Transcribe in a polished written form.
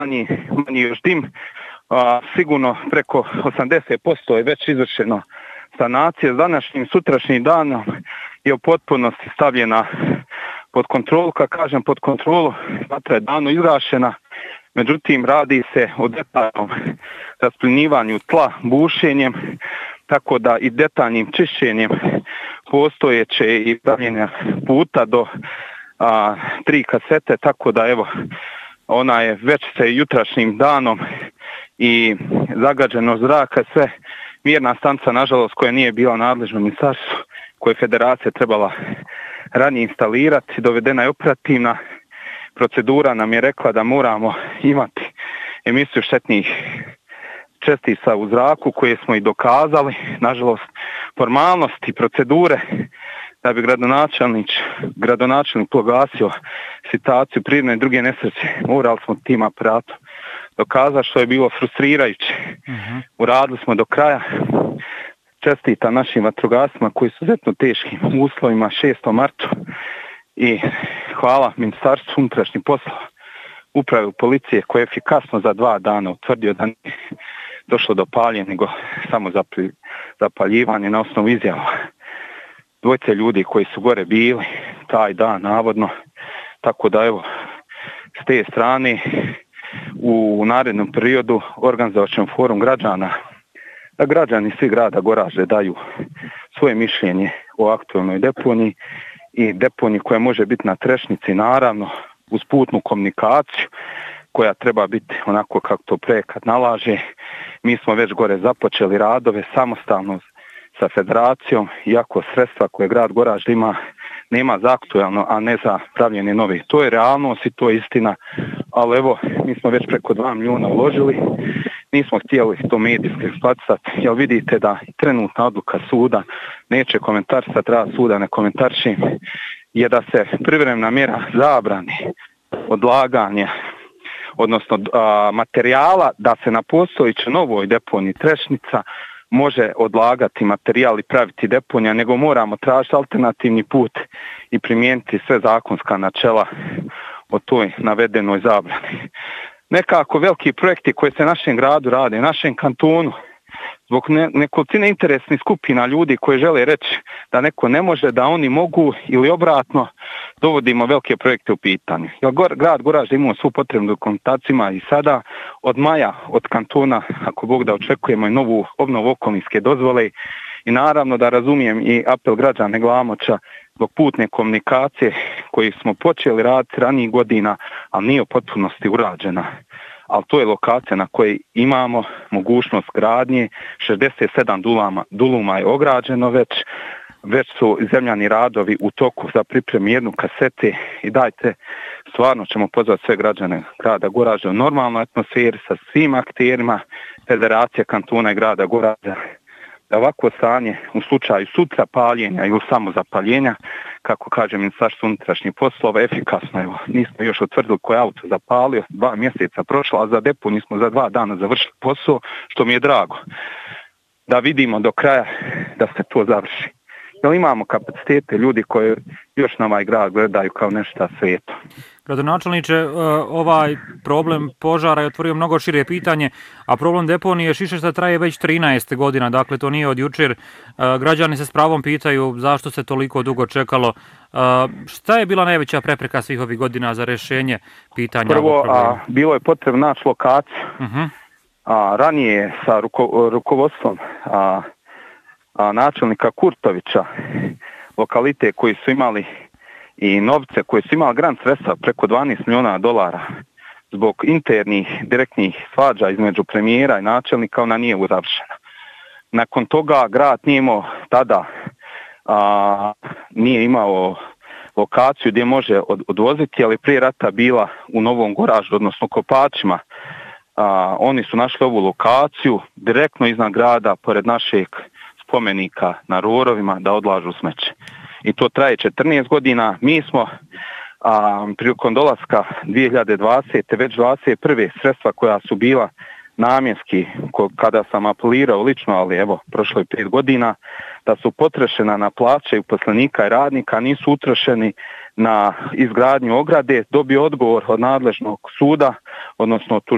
manji još dim. Sigurno preko 80% je već izvršeno sanacije. S današnjim sutrašnjim danom je u potpunosti stavljena pod kontrolu. Kad kažem pod kontrolu, vatra je davno izgašena. Međutim, radi se o detaljnom rasplinivanju tla, bušenjem, tako da i detaljnim čišćenjem postojeće i pravljenja puta do 3 kasete, tako da evo, ona je već se jutrašnjim danom i zagađeno zraka, sve mjerna stanica, nažalost, koja nije bila nadležno ministarstvo, koje je federacija trebala ranije instalirati, dovedena je operativna. Procedura nam je rekla da moramo imati emisiju štetnih čestica u zraku, koje smo i dokazali. Nažalost, formalnosti procedure da bi gradonačelnik proglasio situaciju prirodne i druge nesreće, morali smo tim aparatom dokazati, što je bilo frustrirajuće. Uradili smo do kraja. Čestita našim vatrogascima koji su izuzetno teškim uslovima 6. martu i hvala Ministarstvu unutrašnjih poslova, upravi policije koje je efikasno za 2 dana utvrdio da nije došlo do paljenja, nego samo zapaljivanje na osnovu izjava 2 ljudi koji su gore bili taj dan navodno. Tako da evo, s te strane u narednom periodu organizovat ćemo forum građana, da građani svi grada Goražde daju svoje mišljenje o aktualnoj deponiji i deponiji koja može biti na Trešnici, naravno uz putnu komunikaciju koja treba biti onako kako to projekat nalaže. Mi smo već gore započeli radove samostalno sa federacijom, iako sredstva koje grad Goražde ima nema za aktualno, a ne za pravljenje novih. To je realnost i to je istina, ali evo, mi smo već preko 2 milijuna uložili. Nismo htjeli to medijski eksploatisati, jer vidite da trenutna odluka suda, neće komentarisati rad suda, ne komentarišim, je da se privremena mjera zabrani odlaganja, odnosno materijala, da se na postojećoj novoj deponiji Trešnica može odlagati materijal i praviti deponija, nego moramo tražiti alternativni put i primijeniti sve zakonska načela o toj navedenoj zabrani. Nekako veliki projekti koji se našem gradu rade, našem kantonu, zbog nekolicine interesnih skupina ljudi koji žele reći da neko ne može, da oni mogu ili obratno, dovodimo velike projekte u pitanju. Jer grad Goražde imao svu potrebnu dokumentaciju i sada od maja od kantona, ako Bog da, očekujemo i novu obnovu okolinske dozvole i naravno da razumijem i apel građana Glamoča zbog putne komunikacije koji smo počeli raditi ranijih godina, ali nije u potpunosti urađena. Ali to je lokacija na kojoj imamo mogućnost gradnje, 67 duluma je ograđeno već su zemljani radovi u toku za pripremu 1 kasete i dajte, stvarno ćemo pozvati sve građane grada Goražde u normalnoj atmosferi sa svim akterima Federacije kantona i grada Goražde. Da ovako stanje u slučaju sutra paljenja ili samozapaljenja, kako kaže Ministarstvo unutrašnjih poslova, efikasno. Evo, nismo još utvrdili koji auto zapalio, 2 mjeseca prošlo, a za deponiju smo za 2 dana završili posao, što mi je drago. Da vidimo do kraja da se to završi. Jer imamo kapacitete ljudi koji još na ovaj grad gledaju kao nešto sveto. Gradonačelniče, ovaj problem požara je otvorio mnogo šire pitanje, a problem deponije Šišešta traje već 13 godina, dakle to nije od jučer. Građani se s pravom pitaju zašto se toliko dugo čekalo. Šta je bila najveća prepreka svih ovih godina za rješenje pitanja ovog problema? Prvo, bilo je potrebno naći lokaciju. Ranije sa rukovodstvom načelnika Kurtovića, lokalite koji su imali i novce koji su imali grant sredstva preko $12 milijuna zbog internih direktnih svađa između premijera i načelnika, ona nije uzavršena. Nakon toga grad nije imao tada nije imao lokaciju gdje može odvoziti, ali prije rata bila u Novom Goraždu, odnosno Kopačima. Oni su našli ovu lokaciju direktno iznad grada, pored našeg spomenika na rorovima, da odlažu smeće. I to traje 14 godina. Mi smo prilikom dolaska 2020. već 21. sredstva koja su bila namjenski, kada sam apelirao lično, ali evo, prošlo je 5 godina, da su potrošena na plaće uposlenika i radnika, nisu utrošeni na izgradnju ograde, dobio odgovor od nadležnog suda, odnosno